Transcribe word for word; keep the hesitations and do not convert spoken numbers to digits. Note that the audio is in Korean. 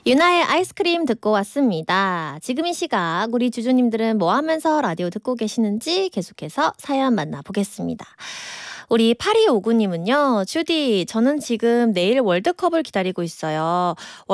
유나의 아이스크림 듣고 왔습니다. 지금 이 시각 우리 주주님들은 뭐 하면서 라디오 듣고 계시는지 계속해서 사연 만나보겠습니다. 우리 팔이오구 님은요. 주디, 저는 지금 내일 월드컵을 기다리고 있어요.